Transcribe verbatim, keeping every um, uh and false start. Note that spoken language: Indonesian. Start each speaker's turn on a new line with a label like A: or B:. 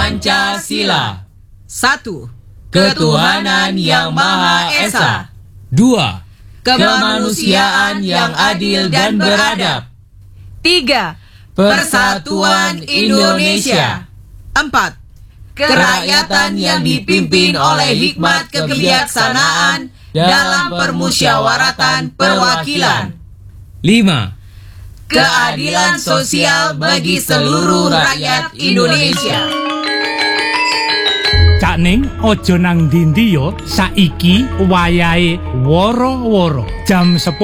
A: Pancasila.
B: Satu.
A: Ketuhanan yang Maha Esa.
C: Dua.
A: Kemanusiaan yang adil dan beradab.
B: Tiga.
A: Persatuan Indonesia.
B: Empat.
A: Kerakyatan yang dipimpin oleh hikmat kebijaksanaan dalam permusyawaratan perwakilan.
C: Lima.
A: Keadilan sosial bagi seluruh rakyat Indonesia.
D: Cak Ning, ojo nang ndi-ndi yo, saiki wayahe woro-woro jam sepuluh